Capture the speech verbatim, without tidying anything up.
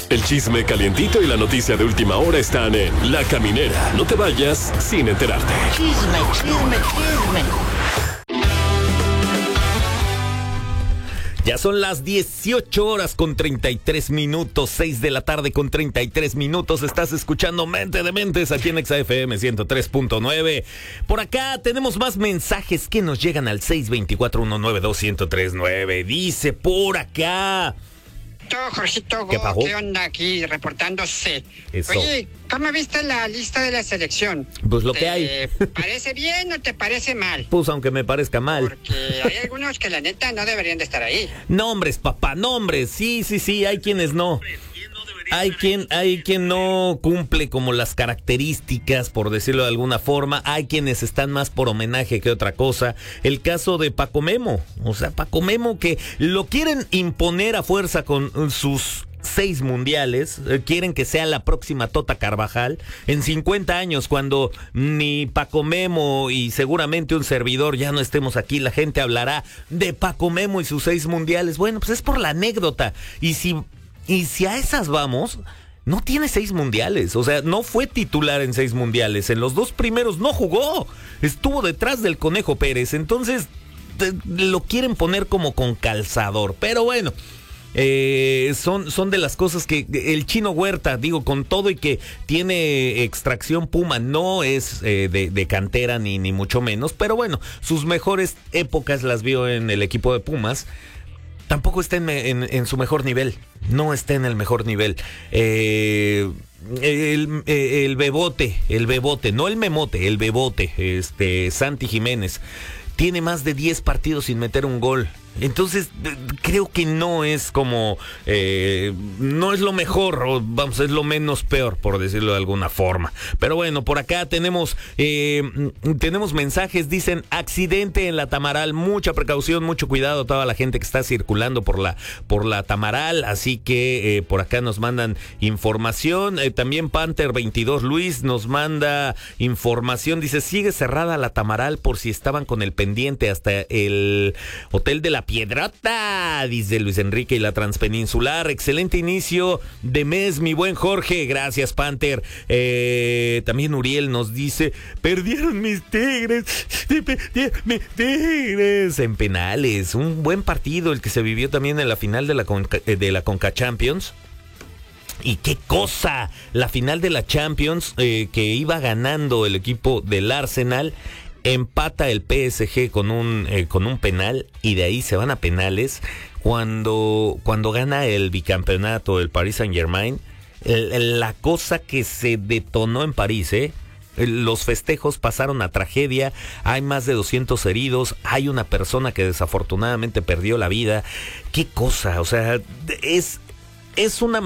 El chisme calientito y la noticia de última hora están en La Caminera. No te vayas sin enterarte. Chisme, chisme, chisme. Ya son las dieciocho horas con treinta y tres minutos, seis de la tarde con treinta y tres minutos. Estás escuchando Mente de Mentes aquí en Exa F M ciento tres punto nueve. Por acá tenemos más mensajes que nos llegan al seis dos cuatro, uno nueve dos, uno cero tres nueve. Dice por acá... Jorgito, ¿Qué pasó? ¿Qué onda aquí reportándose? Eso. Oye, ¿cómo viste la lista de la selección? Pues lo ¿Te que hay. ¿Parece bien o te parece mal? Pues aunque me parezca mal. Porque hay algunos que la neta no deberían de estar ahí. Nombres, papá, nombres. Sí, sí, sí, hay quienes no. Hay quien, hay quien no cumple como las características, por decirlo de alguna forma. Hay quienes están más por homenaje que otra cosa. El caso de Paco Memo. O sea, Paco Memo que lo quieren imponer a fuerza con sus seis mundiales. Eh, quieren que sea la próxima Tota Carvajal. En cincuenta años, cuando ni Paco Memo y seguramente un servidor ya no estemos aquí, la gente hablará de Paco Memo y sus seis mundiales. Bueno, pues es por la anécdota. Y si... Y si a esas vamos, no tiene seis mundiales. O sea, no fue titular en seis mundiales. En los dos primeros no jugó. Estuvo detrás del Conejo Pérez. Entonces, te, lo quieren poner como con calzador. Pero bueno, eh, son, son de las cosas que el Chino Huerta, digo, con todo y que tiene extracción Puma, no es eh, de, de cantera ni, ni mucho menos. Pero bueno, sus mejores épocas las vio en el equipo de Pumas. Tampoco está en, en, en su mejor nivel. No está en el mejor nivel. Eh, el, el Bebote, el Bebote, no el Memote, el Bebote, este, Santi Jiménez, tiene más de diez partidos sin meter un gol. Entonces, creo que no es como, eh, no es lo mejor, o vamos, es lo menos peor, por decirlo de alguna forma. Pero bueno, por acá tenemos, eh, tenemos mensajes, dicen, accidente en la Tamaral, mucha precaución, mucho cuidado a toda la gente que está circulando por la, por la Tamaral, así que eh, por acá nos mandan información. Eh, también Panther veintidós Luis nos manda información, dice, sigue cerrada la Tamaral por si estaban con el pendiente hasta el Hotel de la Piedrota, dice Luis Enrique y la Transpeninsular. Excelente inicio de mes, mi buen Jorge. Gracias, Panther. Eh, también Uriel nos dice, perdieron mis Tigres, perdieron mis Tigres en penales. Un buen partido el que se vivió también en la final de la Conca, de la Conca Champions. Y qué cosa, la final de la Champions, eh, que iba ganando el equipo del Arsenal. Empata el P S G con un eh, con un penal y de ahí se van a penales. Cuando, cuando gana el bicampeonato el Paris Saint-Germain, el, el, la cosa que se detonó en París, ¿eh? Los festejos pasaron a tragedia, hay más de doscientos heridos, hay una persona que desafortunadamente perdió la vida. Qué cosa, o sea, es, es una